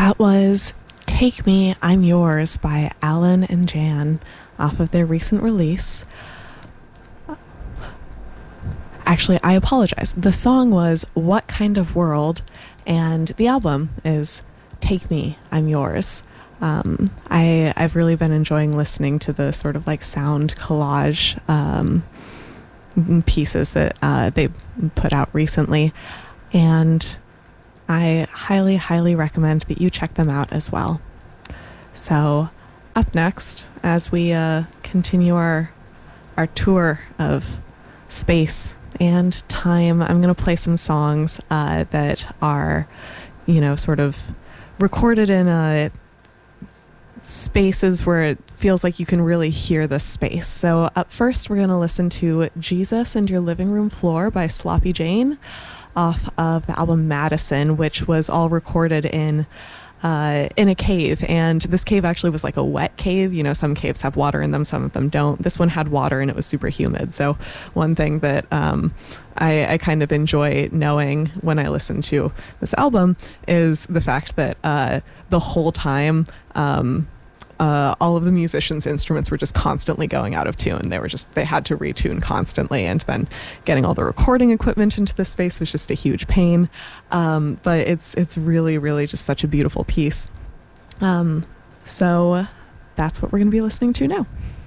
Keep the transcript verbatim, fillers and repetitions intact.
That was Take Me, I'm Yours by Alan and Jan off of their recent release. Actually, I apologize. The song was What Kind of World, and the album is Take Me, I'm Yours. Um, I, I've really been enjoying listening to the sort of like sound collage um, pieces that uh, they put out recently. And I highly, highly recommend that you check them out as well. So, up next, as we uh, continue our our tour of space and time, I'm going to play some songs uh, that are, you know, sort of recorded in a spaces where it feels like you can really hear the space. So up first, we're going to listen to Jesus and Your Living Room Floor by Sloppy Jane off of the album Madison, which was all recorded in uh, in a cave. And this cave actually was like a wet cave. You know, some caves have water in them, some of them don't. This one had water and it was super humid. So one thing that um, I, I kind of enjoy knowing when I listen to this album is the fact that uh, the whole time um, Uh, all of the musicians' instruments were just constantly going out of tune. They were just, they had to retune constantly, and then getting all the recording equipment into the space was just a huge pain. Um, but it's it's really, really just such a beautiful piece. Um, so that's what we're going to be listening to now.